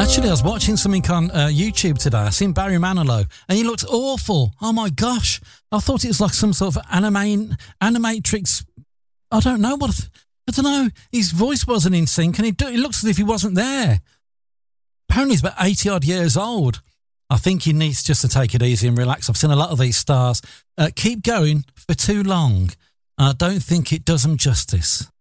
Actually, I was watching something on YouTube today. I seen Barry Manilow, and he looked awful. Oh my gosh! I thought it was like some sort of animatrix. I don't know what. I don't know. His voice wasn't in sync, and it looks as if he wasn't there. Apparently, he's about 80 odd years old. I think he needs just to take it easy and relax. I've seen a lot of these stars keep going for too long. I don't think it does them justice.